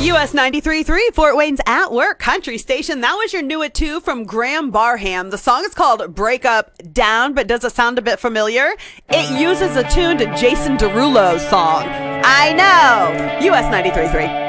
US 93.3, Fort Wayne's At Work Country Station. That was your Knew It Too from Graham Barham. The song is called Break Up Down, but does it sound a bit familiar? It uses a tune to Jason Derulo's song. I know. US 93.3.